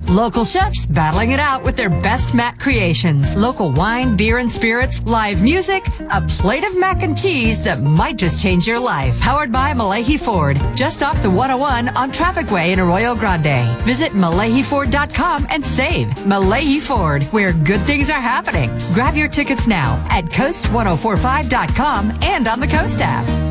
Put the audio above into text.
Local chefs battling it out with their best Mac creations. Local wine, beer, and spirits, live music, a plate of mac and cheese that might just change your life. Powered by Malahi Ford, just off the 101 on Traffic Way in Arroyo Grande. Visit MalahiFord.com and save. Malahi Ford, where good things are happening. Grab your tickets now at Coast1045.com and on the Coast app.